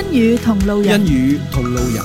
恩與同路人， 恩與同路人，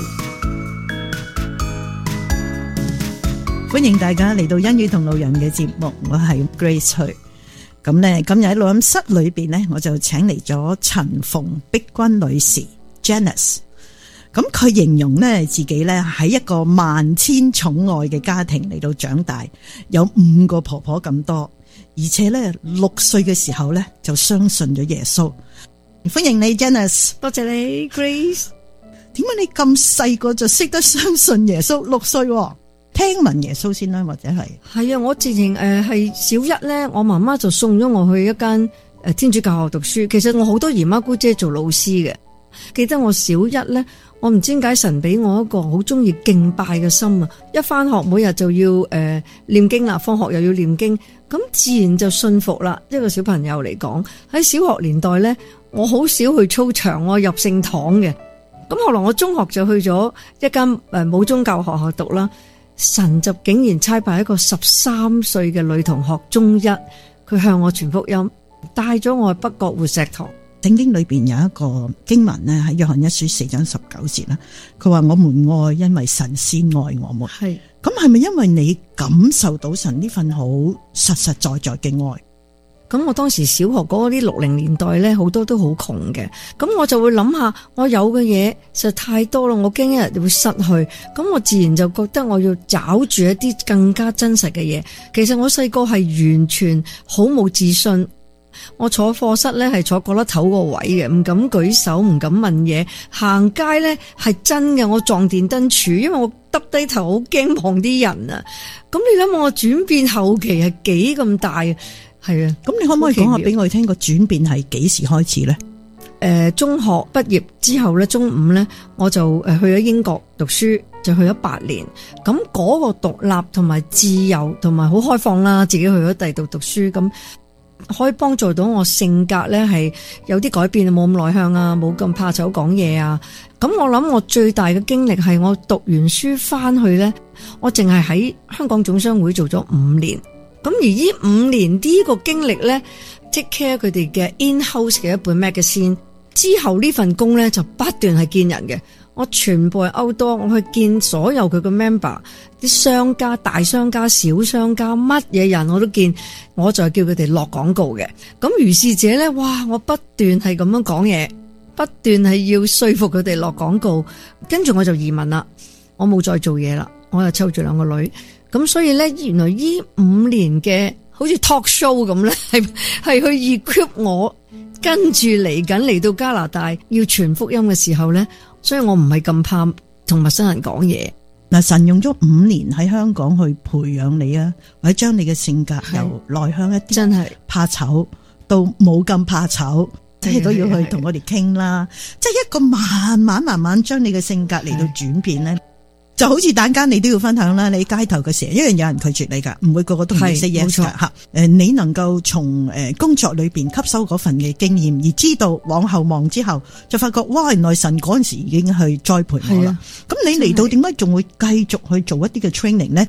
歡迎大家嚟到恩與同路人嘅節目，我係 Grace 去。咁呢，今日喺錄音室裏邊呢，我就請嚟咗陳馮碧君女士 Janice。咁佢形容呢自己呢喺一個萬千寵愛嘅家庭嚟到長大，有5個婆婆咁多，而且呢6歲嘅時候呢就相信咗耶穌。歡迎你 Janice。 多謝你 Grace。 點解你咁細個就識得相信耶穌？6歲喎，聽聞耶穌先啦，或者係啊，我自然係小一咧，我媽媽就送咗我去一間天主教學讀書。其實我好多姨媽姑姐做老師嘅，記得我小一咧，我唔知點解神俾我一個好中意敬拜嘅心啊！一翻學每日就要念經啦，放學又要念經，咁自然就信服啦。一個小朋友嚟講，喺小學年代咧，我好少去操場，我入聖堂嘅。咁後來我中學就去咗一間冇宗教學校讀啦。神就竟然差派一個13歲嘅女同學中一，佢向我傳福音，帶咗我去北角活石堂。 聖經裏邊有一個經文呢，喺約翰一書4章19節啦，佢話我們愛，因為神先愛我們。 係咁係咪因為你感受到神呢份好實實在在嘅愛？ 咁我當時小學嗰啲60年代咧，好多都好窮嘅，咁我就會諗下，我有嘅嘢實在太多啦，我驚一日會失去，咁我自然就覺得我要找住一啲更加真實嘅嘢。其實我細個係完全好冇自信，我坐課室咧係坐角落頭個位嘅，唔敢舉手，唔敢問嘢，行街咧係真嘅，我撞電燈柱，因為我耷低頭好驚望啲人啊。咁你諗我轉變後期係幾咁大啊？係啊， 咁你可唔可以講下俾我哋聽個轉變係幾時開始呢？ 中學畢業之後咧，中5咧，我就去咗英國讀書，就去咗8年。咁嗰個獨立同埋自由同埋好開放啦，自己去咗第度讀書，咁可以幫助到我性格咧係有啲改變，冇咁內向啊，冇咁怕醜講嘢啊。咁我諗我最大嘅經歷係我讀完書翻去咧，我淨係喺香港總商會做咗5年。咁而呢5年呢個經歷咧 take care 佢哋嘅 in-house 嘅一本 magazine 之後，呢份工咧就不斷係見人嘅，我全部係outdoor，我去見所有佢嘅 member， 啲商家、大商家、小商家，乜嘢人我都見，我就係叫佢哋落廣告嘅。咁如是者咧，哇！我不斷係咁樣講嘢，不斷係要說服佢哋落廣告，跟住我就移民啦，我冇再做嘢啦，我又湊住2個女。咁所以咧，原來呢5年嘅好似 talk show 咁咧，係去 equip 我跟住嚟到加拿大要傳福音嘅時候咧，所以我唔係咁怕同陌生人講嘢。 嗱，神用咗5年喺香港去培養你啊，或者將你嘅性格由內向一啲，真係怕醜到冇咁怕醜，即係都要去同我哋傾啦。即係一個慢慢將你嘅性格嚟到轉變咧。就好似蛋間你都要分享啦，你街頭嘅時候一樣有人拒絕你噶，唔會個個都唔 say yes 噶吓。你能夠從工作裏邊吸收嗰份嘅經驗，而知道往後望之後，就發覺哇，原來神嗰陣時已經去栽培我啦。咁你嚟到點解仲會繼續去做一啲嘅 training 呢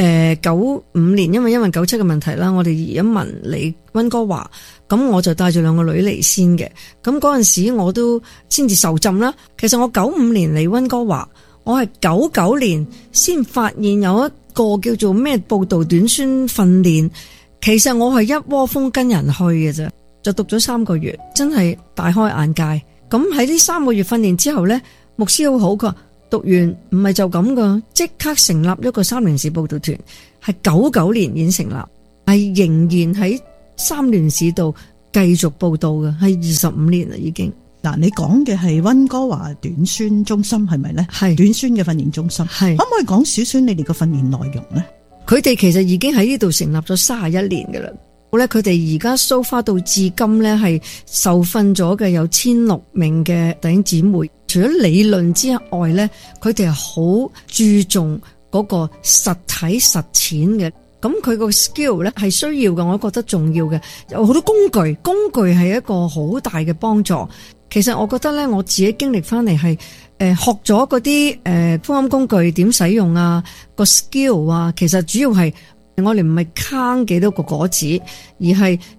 ？95年因為97嘅問題啦，我哋移民嚟溫哥華，咁我就帶住2個女嚟先嘅。咁嗰陣時我都先至受浸啦。其實我95年嚟溫哥華。我係99年先發現有一個叫做咩報道短宣訓練，其實我係一窩蜂跟人去嘅啫，就讀咗3個月，真係大開眼界。咁喺呢3個月訓練之後呢，牧師好好，佢話讀完唔係就咁噶，即刻成立一個3聯士報道團，係99年已經成立，係仍然喺3聯士度繼續報道嘅，係25年啦已經。 嗱，你講嘅係溫哥華短宣中心係咪咧？係短宣嘅訓練中心，係可唔可以講少少你哋嘅訓練內容咧？ 佢哋其實已經喺呢度成立咗31年噶啦。咧，佢哋而家so far到至今咧係受訓咗嘅有1600名嘅弟兄姊妹。除咗理論之外咧，佢哋係好注重嗰個實體實踐嘅。咁佢個 skill 咧係需要嘅，我覺得重要嘅。有好多工具係一個好大嘅幫助。其實我覺得咧，我自己經歷翻嚟係學咗嗰啲福音工具點使用啊，個 skill 啊，其實主要係我哋唔係坑幾多個果子，而係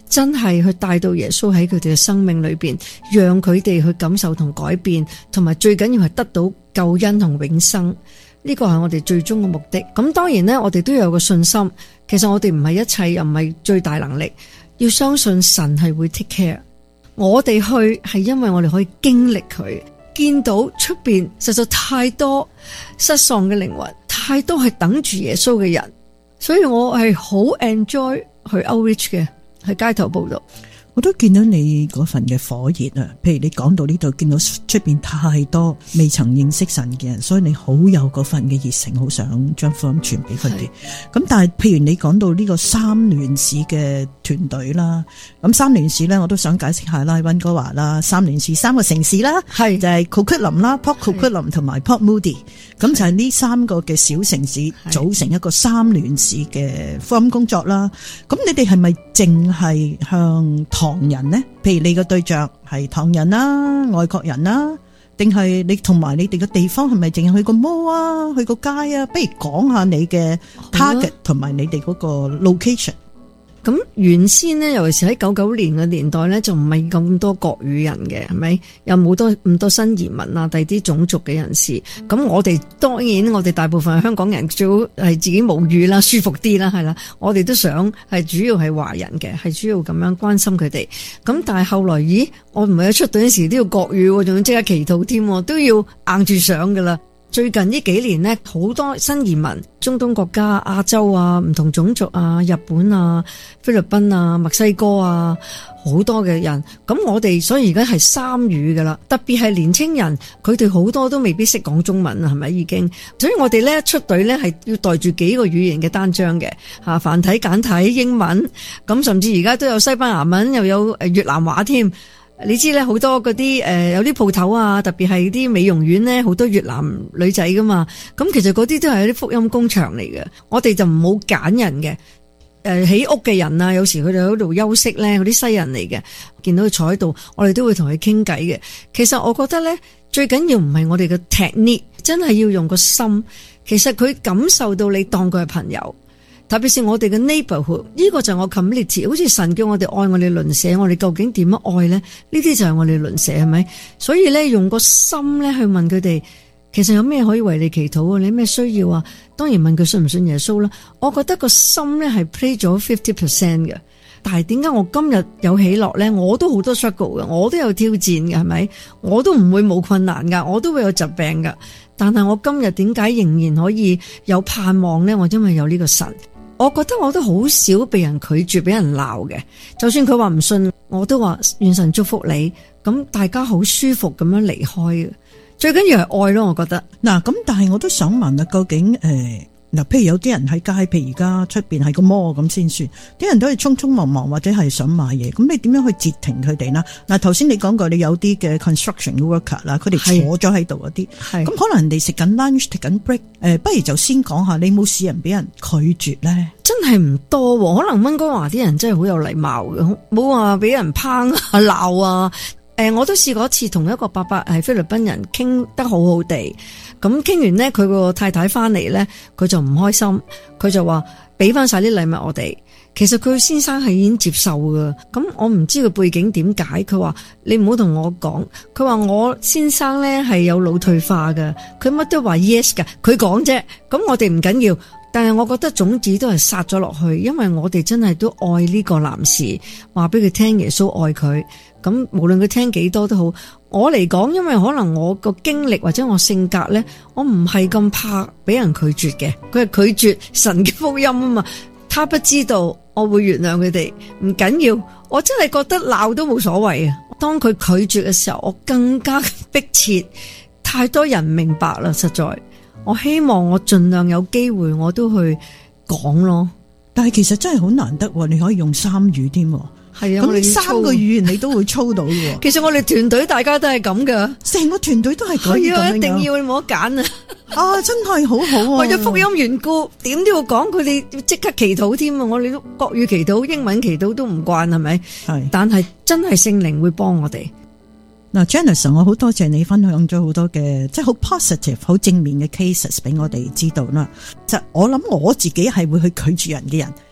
真係去帶到耶穌喺佢哋嘅生命裏邊，讓佢哋去感受同改變，同埋最緊要係得到救恩同永生。呢個係我哋最終嘅目的。咁當然呢，我哋都有個信心，其實我哋唔係一切，又唔係最大能力，要相信神係會 take care。我哋去係因為我哋可以經歷佢，見到出邊實在太多失喪嘅靈魂，太多係等住耶穌嘅人，所以我係好 enjoy 去 outreach 嘅，去街頭報道。 我都見到你嗰份嘅火熱啊，譬如你講到呢度，見到出邊太多未曾認識神嘅人，所以你好有嗰份嘅熱誠，好想將福音傳俾佢哋。咁但係譬如你講到呢個三聯市嘅團隊啦，咁三聯市咧，我都想解釋下啦，溫哥華啦，三聯市三個城市啦，係就係 Coquitlam 啦 Port Coquitlam 同埋 Port Moody， 咁就係呢三個嘅小城市組成一個三聯市嘅福音工作啦。咁你哋係咪淨係向唐人呢？譬如你個對象係唐人啦、外國人啦，定係你同埋你哋嘅地方係咪淨係去個 mall 啊、去個街啊？不如講下你嘅 target 同埋你哋嗰個 location。 咁原先呢，尤其是喺99年嘅年代呢，就唔係咁多國語人嘅，係咪？有冇咁多新移民啊，第啲種族嘅人士。咁我哋當然，我哋大部分係香港人，最好係自己母語啦，舒服啲啦，係啦。我哋都想係主要係華人嘅，係主要咁樣關心佢哋。咁但係後來，咦？我唔係一出隊嗰時都要國語，仲要即刻祈禱添，都要硬住上噶啦。最近呢幾年呢，好多新移民，中東國家、亞洲啊，唔同種族啊，日本啊、菲律賓啊、墨西哥啊，好多嘅人。咁我哋所以而家係三語噶啦，特別係年青人，佢哋好多都未必識講中文啊，係咪已經？所以我哋呢一出隊呢，係要帶住幾個語言嘅單張嘅，繁體、簡體、英文，咁甚至而家都有西班牙文，又有越南話添。你知咧，好多嗰啲有啲鋪頭啊，特別係啲美容院咧，好多越南女仔噶嘛。咁其實嗰啲都係一啲福音工場嚟嘅。我哋就唔好揀人嘅。起屋嘅人啊，有時佢哋喺度休息咧，嗰啲西人嚟嘅，見到佢坐喺度，我哋都會同佢傾偈嘅。其實我覺得咧，最緊要唔係我哋嘅 technique， 真係要用個心。其實佢感受到你當佢係朋友。特別是我哋嘅 neighborhood， 呢個就係我 community， 好似神叫我哋愛我哋鄰舍，我哋究竟點樣愛呢？呢啲就係我哋鄰舍，係咪？所以咧，用個心咧去問佢哋，其實有咩可以為你祈禱啊？你咩需要啊？當然問佢信唔信耶穌啦。我覺得個心咧係 play 咗 50% 嘅，但係點解我今日有喜樂咧？我都好多 struggle 嘅，我都有挑戰嘅，係咪？我都唔會冇困難噶，我都會有疾病噶，但係我今日點解仍然可以有盼望咧？我因為有呢個神。我覺得我都好少被人拒絕，俾人鬧嘅。就算佢話唔信，我都話願神祝福你。咁大家好舒服咁樣離開嘅，最緊要係愛咯。我覺得嗱，咁但係我都想問啊，究竟嗱，譬如有啲人喺街，譬如而家出邊係個摩咁先算，啲人都係匆匆忙忙或者係想買嘢，咁你點樣去截停佢哋啦？嗱，頭先你講過你有啲嘅 construction worker 啦，佢哋坐咗喺度嗰啲，咁可能人哋食緊 lunch 食緊 break， 不如就先講下你冇試人俾人拒絕咧？ 真係唔多，可能溫哥華啲人真係好有禮貌嘅，冇話俾人抨啊鬧啊。我都試過一次同一個伯伯係菲律賓人傾得好好地，咁傾完呢，佢個太太翻嚟呢，佢就唔開心，佢就話俾翻晒啲禮物我哋。其實佢先生係已經接受噶，咁我唔知佢背景點解。佢話你唔好同我講，佢話我先生呢係有腦退化噶，佢乜都話 yes 噶，佢講啫。咁我哋唔緊要，但係我覺得種子都係撒咗落去，因為我哋真係都愛呢個男士，話俾佢聽耶穌愛佢。咁無論佢聽幾多都好，我嚟講，因為可能我個經歷或者我性格呢，我唔係咁怕俾人拒絕嘅。佢係拒絕神嘅福音啊嘛，他不知道我會原諒佢哋，唔緊要。我真係覺得鬧都冇所謂啊。當佢拒絕嘅時候，我更加迫切。太多人明白啦，實在。我希望我盡量有機會我都去講咯。 但係其實真係好難得，你可以用三語添。 係啊， 咁三個語言你都會操到嘅。 其實我哋團隊大家都係咁噶， 成個團隊都係咁樣。 一定要，你冇得揀啊！ 啊，真係好好啊！ 為咗福音緣故，點都要講，佢哋要即刻祈禱添啊！我哋都國語祈禱、英文祈禱都唔慣，係咪？係。但係真係聖靈會幫我哋。 嗱 Janice， 我好多謝你分享咗好多嘅即係好 positive、好正面嘅 cases 俾我哋知道啦。就我諗我自己係會去拒絕人嘅人，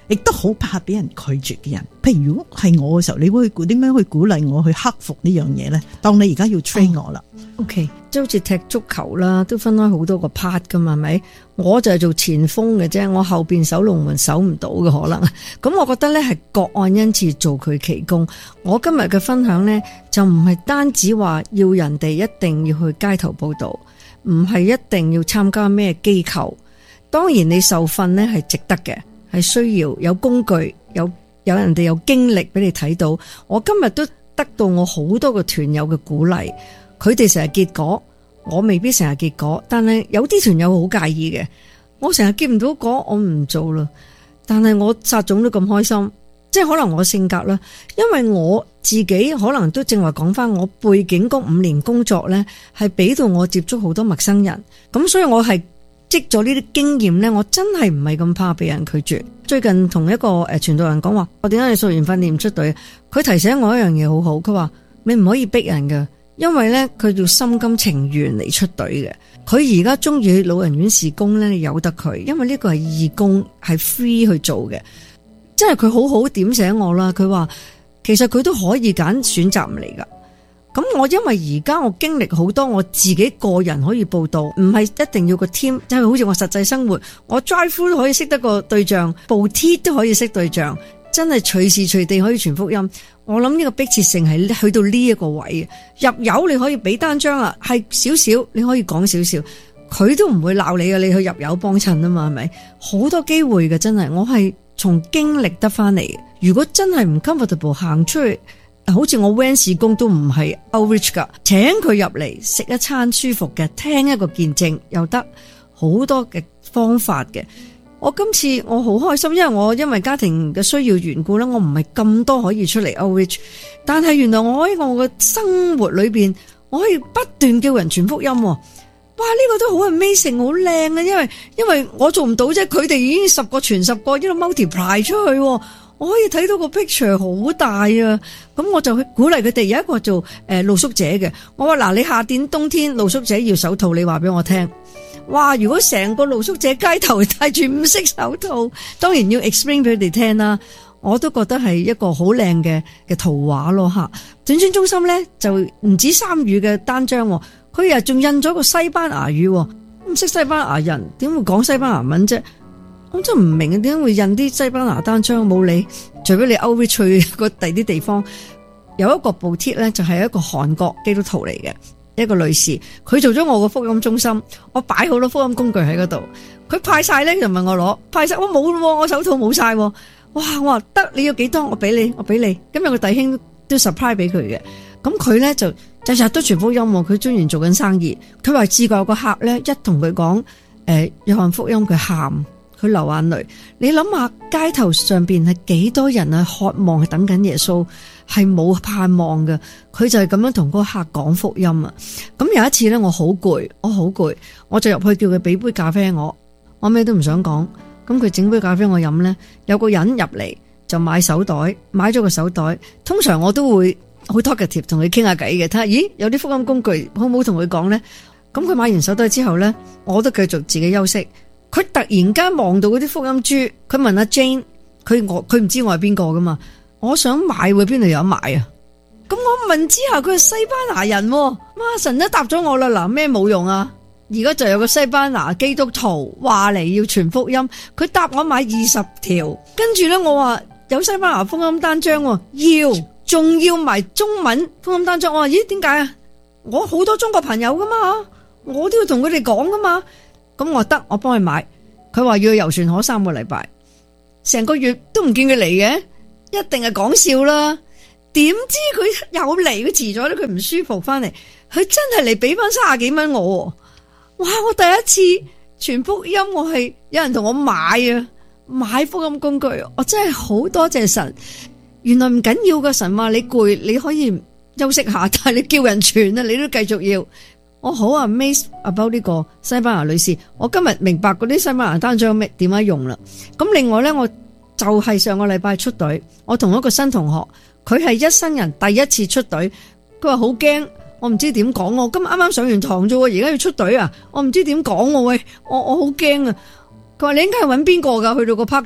亦都好怕俾人拒絕嘅人。譬如如果係我嘅時候，你會點樣去鼓勵我去克服呢樣嘢咧？當你而家要 train 我啦 ，OK， 即係好似踢足球啦，都分開好多個 part 噶嘛，係咪？我就係做前鋒嘅啫，我後邊守龍門守唔到嘅可能。咁我覺得咧係各按恩賜做佢奇功。我今日嘅分享咧就唔係單止話要人哋一定要去街頭報道，唔係一定要參加咩機構。當然你受訓咧係值得嘅，係需要有工具，有人哋有經歷俾你睇到。我今日都得到我好多個團友嘅鼓勵，佢哋成日結果，我未必成日結果，但係有啲團友好介意嘅。我成日結唔到果，我唔做啦。但係我撒種都咁開心，即係可能我性格啦，因為我自己可能都正話講翻我背景嗰5年工作咧，係俾到我接觸好多陌生人，咁所以我係積咗呢啲經驗咧，我真係唔係咁怕俾人拒絕。最近同一個傳道人講話，我點解你屬靈訓練唔出隊？佢提醒我一樣嘢好好，佢話你唔可以逼人㗎，因為咧佢要心甘情願嚟出隊嘅。佢而家中意去老人院事工咧，你由得佢，因為呢個係義工，係 free 去做嘅。即係佢好好點醒我啦。佢話其實佢都可以揀選擇唔嚟噶。咁我因為而家我經歷好多，我自己個人可以報道，唔係一定要個 team，即係好似我實際生活，我 drive through 都可以識得個對象，報 T 都可以識對象，真係隨時隨地可以傳福音。我諗呢個迫切性係去到呢一個位，入油你可以俾單張啊，係少少你可以講少少，佢都唔會鬧你嘅，你去入油幫襯啊嘛，係咪？好多機會嘅，真係我係從經歷得翻嚟。如果真係唔 comfortable 行出去，好似我 van 事工都唔係 outreach 噶，請佢入嚟食一餐舒服嘅，聽一個見證又得，好多嘅方法嘅。我今次我好開心，因為家庭嘅需要緣故咧，我唔係咁多可以出嚟 outreach， 但係原來我喺我嘅生活裏邊，我可以不斷叫人傳福音。哇！呢個都好 amazing， 好靚啊！因為我做唔到啫，佢哋已經10個傳10個，一路 multiply 出去，我可以睇到個 picture 好大啊！咁我就去鼓勵佢哋。有一個做露宿者嘅，我話嗱，你夏天冬天露宿者要手套，你話俾我聽。哇！如果成個露宿者街頭戴住5色手套，當然要 explain 俾佢哋聽啦。我都覺得係一個好靚嘅圖畫咯吓。短宣中心咧就唔止3語嘅單張，佢又仲印咗個西班牙語，唔識西班牙人點會講西班牙文啫？我真唔明點解會印啲西班牙單張，冇理，除非你 outreach 去個第啲地方。有一個報貼咧，就係一個韓國基督徒嚟嘅一個女士，佢做咗我個福音中心，我擺好多福音工具喺嗰度，佢派晒咧就問我攞，派晒我冇咯，我手套冇晒。哇！我話得，你要幾多我俾你。今日個弟兄都 surprise 俾佢嘅，咁佢咧就日日都傳福音，佢專員做緊生意。佢話試過有個客咧，一同佢講約翰福音，佢喊，佢流眼淚。你諗下街頭上邊係幾多人啊，渴望係等緊耶穌，係冇盼望嘅。佢就係咁樣同嗰個客講福音啊。咁有一次咧，我好攰，我就入去叫佢俾杯咖啡我咩都唔想講。咁佢整杯咖啡我飲咧，有個人入嚟就買手袋，買咗個手袋。通常我都會好 talkative 同佢傾下偈嘅，睇下咦有啲福音工具好唔好同佢講咧。咁佢買完手袋之後咧，我都繼續自己休息。佢突然間望到嗰啲福音珠，佢問阿 Jane， 佢唔知我係邊個噶嘛？我想買喎，邊度有得買啊？咁我問之下，佢係西班牙人，媽神都答咗我啦。嗱，咩冇用啊？而家就有個西班牙基督徒話嚟要傳福音，佢答我買20條，跟住咧我話有西班牙福音單張，仲要埋中文福音單張。我話咦，點解啊？我好多中國朋友噶嘛，我都要同佢哋講噶嘛。咁我得，我幫佢買。佢話要遊船河3個禮拜，成個月都唔見佢嚟嘅，一定係講笑啦。點知佢有嚟，佢遲咗咧，佢唔舒服翻嚟，佢真係嚟俾翻30幾蚊我。哇！我第一次傳福音，我係有人同我買福音工具，我真係好多謝神。原來唔緊要噶，神話你攰，你可以休息下，但係你叫人傳啊，你都繼續要。我好 amazed about 呢個西班牙女士，我今日明白嗰啲西班牙單張點樣用啦。咁另外咧，我就係上個禮拜出隊，我同一個新同學，佢係一生人第一次出隊，佢話好驚。我唔知點講，我今日啱啱上完堂啫，而家要出隊啊！我唔知點講，喂，我好驚啊！佢話你應該係揾邊個噶？去到個 park 度，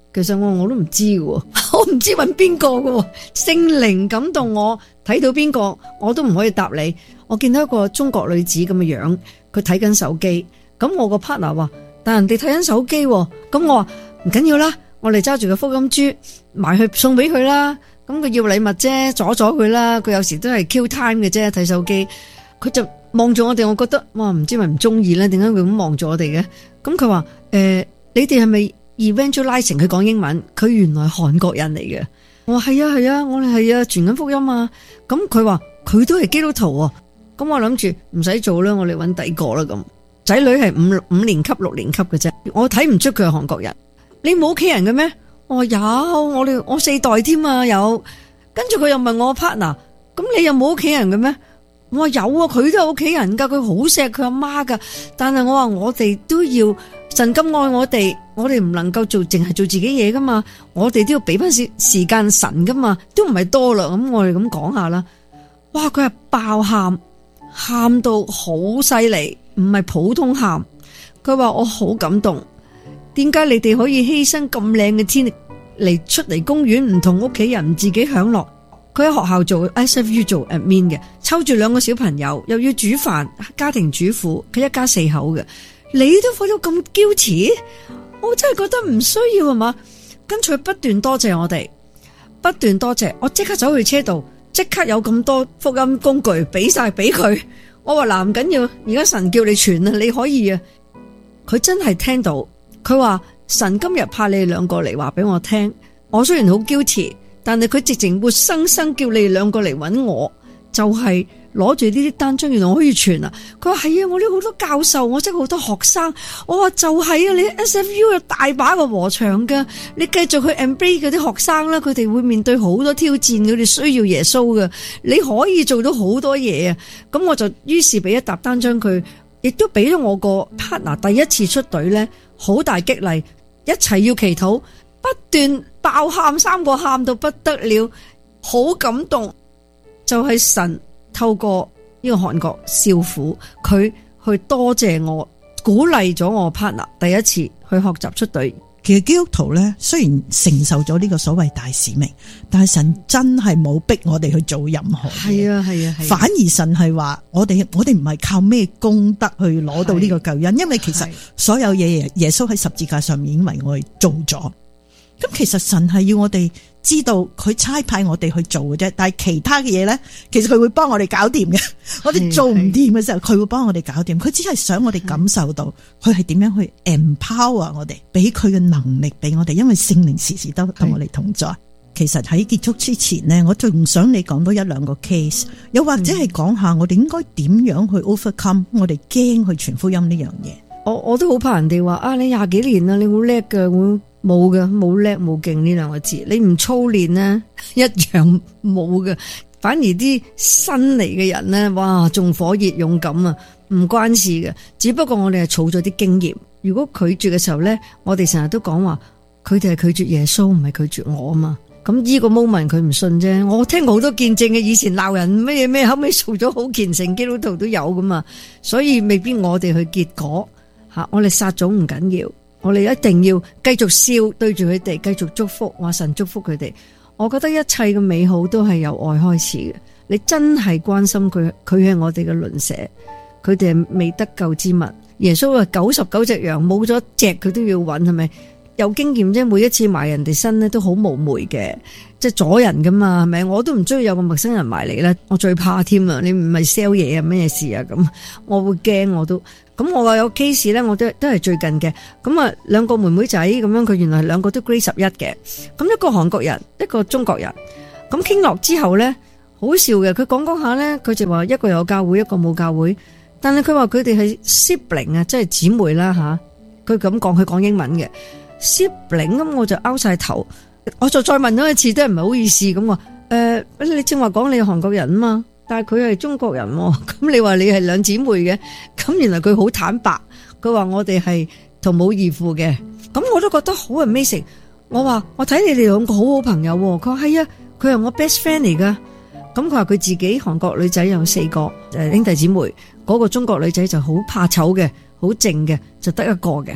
其實我都唔知嘅，我唔知揾邊個嘅，聖靈感動我睇到邊個我都唔可以答你。我見到一個中國女子咁嘅樣，佢睇緊手機，咁我個 partner 話，但人哋睇緊手機，咁我話唔緊要啦，我哋揸住個福音珠埋去送俾佢啦。咁佢要禮物啫，阻佢啦。佢有時都係 kill time 嘅啫，睇手機。佢就望住我哋，我覺得哇，唔知咪唔中意咧？點解會咁望住我哋嘅？咁佢話你哋係咪 evangelizing？ 佢講英文，佢原來韓國人嚟嘅。我話係啊，我哋係啊，傳緊福音啊。咁佢話佢都係基督徒啊。咁我諗住唔使做啦，我哋揾第二個啦。咁仔女係五年級、6年級嘅啫，我睇唔出佢係韓國人。你冇屋企人嘅咩？我話有，我4代添啊，有。跟住佢又問我 partner， 咁你又冇屋企人嘅咩？我話有啊，佢都有屋企人噶，佢好錫佢阿媽噶。但係我話我哋都要神咁愛我哋唔能夠淨係做自己嘢噶嘛，我哋都要俾翻時間神噶嘛，都唔係多啦。咁我哋咁講下啦。哇，佢係爆喊到好犀利，唔係普通喊。佢話我好感動，點解你哋可以犧牲咁靚嘅天嚟出嚟公園，唔同屋企人自己享樂？佢喺學校做 SFU 做 admin 嘅，抽住2個小朋友，又要煮飯，家庭主婦，佢一家4口嘅，你都做到咁guilty，我真係覺得唔需要係嘛？跟住佢不斷多謝我哋，不斷多謝，我即刻走去車度，即刻有咁多福音工具俾晒俾佢。我話嗱，唔緊要，而家神叫你傳啊，你可以啊。佢真係聽到，佢話神今日派你哋2個嚟話俾我聽，我雖然好 guilty。但係佢直情活生生叫你哋2個嚟揾我，就係攞住呢啲單張，原來我可以傳啊！佢話係啊，我呢好多教授，我識好多學生。我話就係啊，你 SFU 有大把個禾場噶，你繼續去 embrace 嗰啲學生啦，佢哋會面對好多挑戰，佢哋需要耶穌噶，你可以做到好多嘢啊！咁我就於是俾一沓單張佢，亦都俾咗我個 partner 第一次出隊咧，好大激勵，一齊要祈禱。不斷爆喊，3個喊到不得了，好感動。就係神透過呢個韓國少婦，佢去多謝我，鼓勵咗我 partner 第一次去學習出隊。 其實基督徒咧，雖然承受咗呢個所謂大使命，但係神真係冇逼我哋去做任何嘢。係啊，反而神係話我哋唔係靠咩功德去攞到呢個救恩，因為其實所有嘢耶穌喺十字架上面已經為我哋做咗。咁其實神係要我哋知道佢差派我哋去做嘅啫，但係其他嘅嘢咧，其實佢會幫我哋搞掂嘅。我哋做唔掂嘅時候，佢會幫我哋搞掂。佢只係想我哋感受到佢係點樣去 empower 我哋，俾佢嘅能力俾我哋，因為聖靈時時都同我哋同在。其實喺結束之前呢，我仲想你講多1-2個 case， 又或者係講下我哋應該點樣去 overcome 我哋驚去傳福音呢樣嘢。 我都好怕人哋話啊，你20幾年啦，你好叻㗎，我冇嘅，冇叻冇勁呢2個字，你唔操練呢，一樣冇嘅。反而啲新嚟嘅人呢，哇，仲火熱勇敢啊，唔關事嘅。只不過我哋係儲咗啲經驗。如果拒絕嘅時候呢，我哋成日都講話，佢哋係拒絕耶穌，唔係拒絕我啊嘛。咁呢個 moment 佢唔信啫。我聽過好多見證嘅，以前鬧人咩咩，後尾做咗好虔誠基督徒都有噶嘛。所以未必我哋去結果吓，我哋撒種唔緊要。我哋一定要繼續笑，對住佢哋繼續祝福，話神祝福佢哋。我覺得一切嘅美好都係由愛開始嘅。你真係關心佢，佢係我哋嘅鄰舍，佢哋係未得救之物。耶穌話99隻羊冇咗隻佢都要揾，係咪？有經驗啫，每一次埋人哋身咧都好無昧嘅，即係阻人噶嘛，係咪？我都唔中意有個陌生人埋嚟咧，我最怕添啊！你唔係 sell 嘢啊，咩事啊？咁我會驚，我都咁我有 case 咧，我都係最近嘅。咁啊，2個妹妹仔咁樣，佢原來2個都 grade 11嘅，咁一個韓國人，一個中國人。咁傾落之後咧，好笑嘅，佢講下咧，佢就話一個有教會，一個冇教會，但係佢話佢哋係 sibling 啊，即係姊妹啦吓。佢咁講，佢講英文嘅。sibling， 咁我就拗晒頭，我就再問咗一次，都係唔係好意思咁話。你正話講你係韓國人啊嘛，但係佢係中國人，咁你話你係2姊妹嘅，咁原來佢好坦白，佢話我哋係同母異父嘅，咁我都覺得好 amazing。我話我睇你哋2個好好朋友，佢話係啊，佢係我 best friend 嚟噶。咁佢話佢自己韓國女仔有4個兄弟姊妹，嗰個中國女仔就好怕醜嘅，好靜嘅，就得1個嘅。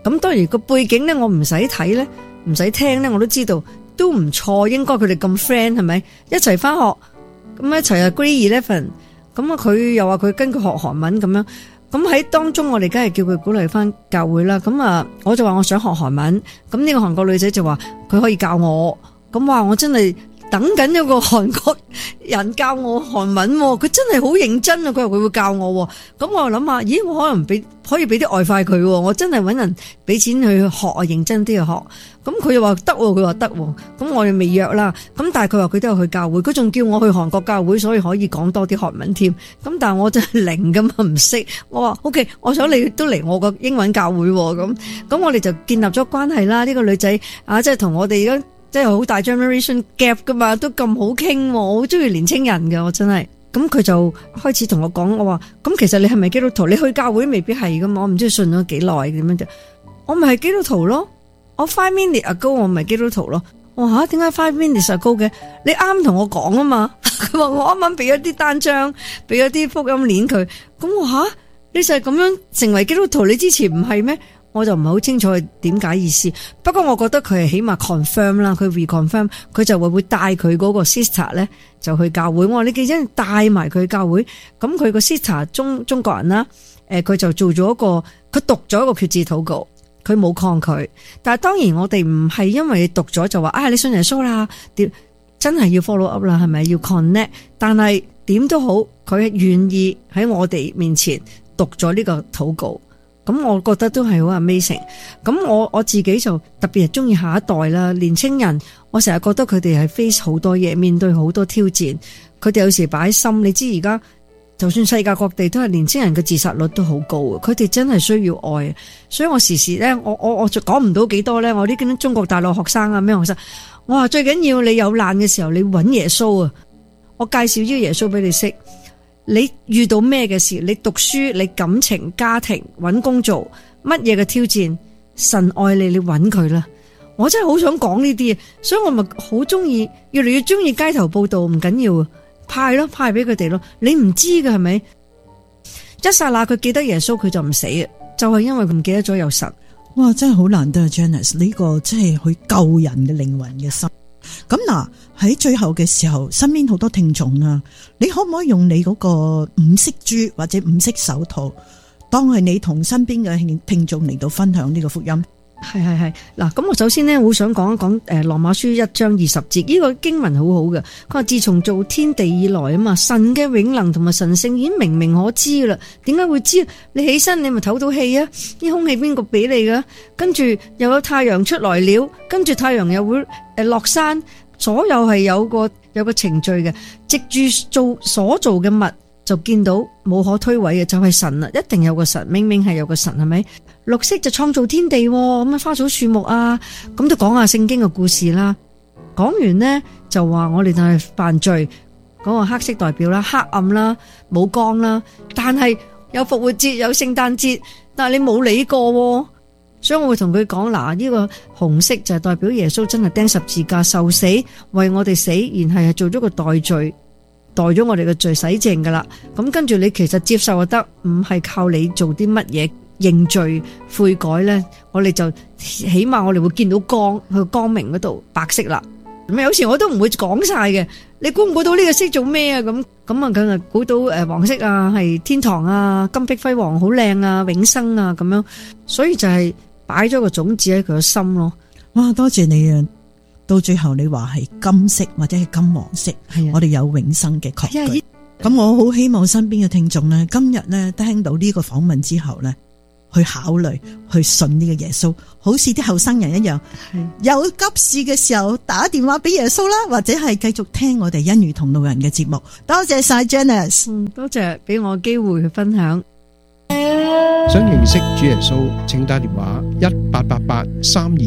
咁當然個背景咧，我唔使睇咧，唔使聽咧，我都知道都唔錯，應該佢哋咁 friend 係咪？一齊翻學，咁一齊啊 Grade 11，咁啊佢又話佢跟佢學韓文咁樣，咁喺當中我哋梗係叫佢鼓勵翻教會啦。咁啊，我就話我想學韓文，咁呢個韓國女仔就話佢可以教我，咁話我真係等緊一個韓國人教我韓文，佢真係好認真啊！佢話佢會教我，咁我又諗下，咦，我可能可以俾啲外快佢，我真係搵人俾錢去學啊，認真啲去學。咁佢又話得，佢話得，咁我哋未約啦。咁但係佢話佢都有去教會，佢仲叫我去韓國教會，所以可以講多啲韓文添。咁但係我真係零噶嘛，唔識。我話 OK， 我想你都嚟我個英文教會咁我哋就建立咗關係啦。呢個女仔啊，即係同我哋而家。即係好大 generation gap 噶嘛，都咁好傾，我好中意年青人嘅，我真係。咁佢就開始同我講，我話咁其實你係咪基督徒？你去教會未必係噶嘛，我唔知信咗幾耐點樣啫。我咪係基督徒咯，我 5 minutes ago 我咪基督徒咯。我話吓，點解 5 minutes ago 嘅？你啱同我講啊嘛。佢話我啱啱俾咗啲單張，俾咗啲福音鏈佢。咁我吓，你就係咁樣成為基督徒？你之前唔係咩？我就唔係好清楚佢點解意思，不過我覺得佢係起碼 confirm 啦，佢 reconfirm， 佢就會帶佢嗰個 sister 咧就去教會。我話你記得帶埋佢去教會，咁佢個 sister 中國人啦，佢就做咗一個，佢讀咗一個決志禱告，佢冇抗拒。但係當然我哋唔係因為你讀咗就話你信耶穌啦，真係要 follow up 啦，係咪要 connect？ 但係點都好，佢願意喺我哋面前讀咗呢個禱告。咁我覺得都係好 amazing。咁我自己就特別係中意下一代啦，年青人，我成日覺得佢哋係 face 好多嘢，面對好多挑戰，佢哋有時擺心。你知而家就算世界各地都係年青人嘅自殺率都好高啊，佢哋真係需要愛。所以我時時咧，我就講唔到幾多咧。我啲中國大陸學生啊，咩學生，我話最緊要你有難嘅時候，你揾耶穌啊！我介紹呢個耶穌俾你識。你遇到咩嘅事？你讀書、你感情、家庭、搵工做乜嘢嘅挑戰？神愛你，你搵佢啦！我真係好想講呢啲，所以我咪好中意，越嚟越中意街頭報道。唔緊要，派俾佢哋咯。你唔知嘅係咪？一剎那佢記得耶穌，佢就唔死啊！就係因為佢唔記得咗有神。 哇，真係好難得啊 Janice 呢個真係去救人嘅靈魂嘅心。咁嗱，喺最後嘅時候，身邊好多聽眾啊，你可唔可以用你嗰個五色珠或者五色手套，當係你同身邊嘅聽眾嚟到分享呢個福音？ 係嗱，咁我首先呢，好想講一講羅馬書1章20節，呢個經文好好嘅。佢話自從造天地以來啊嘛，神嘅永能同埋神性已經明明可知啦。點解會知？你起身你咪唞到氣啊？啲空氣邊個俾你噶？跟住又有太陽出來了，跟住太陽又會落山，所有係有個程序嘅。藉住所做嘅物，就見到冇可推諉嘅，就係神啦，一定有個神，明明係有個神，係咪？綠色就創造天地，咁啊花草樹木啊，咁就講下聖經嘅故事啦。講完呢，就話我哋就係犯罪，嗰個黑色代表啦，黑暗啦，冇光啦。但係有復活節，有聖誕節，但係你冇理過，所以我會同佢講嗱，呢個紅色就係代表耶穌真係釘十字架受死，為我哋死，然係做咗個代罪。代咗我哋嘅罪洗淨噶啦，咁跟住你其實接受就得，唔係靠你做啲乜嘢認罪悔改咧，我哋就起碼我哋會見到光，去光明嗰度白色啦。咁有時我都唔會講晒嘅，你估唔估到呢個色做咩啊？咁啊，梗係估到黃色啊，係天堂啊，金碧輝煌好靚啊，永生啊咁樣，所以就係擺咗個種子喺佢個心咯。 哇，多謝你啊！到最後你話係金色或者係金黃色，我哋有永生嘅確據。咁我好希望身邊嘅聽眾呢，今日呢聽到呢個訪問之後呢，去考慮去信呢個耶穌，好似啲後生人一樣，有急事嘅時候打電話俾耶穌啦，或者係繼續聽我哋恩語同路人嘅節目。多謝晒 Janice， 多謝俾我機會去分享。 想認識主耶穌，請打電話188832